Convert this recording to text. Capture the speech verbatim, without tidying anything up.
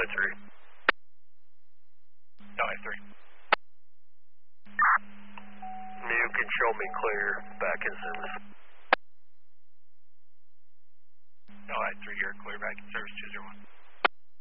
I three. Delta three. You can show me clear back in service. Delta three, you're clear back in service two zero one.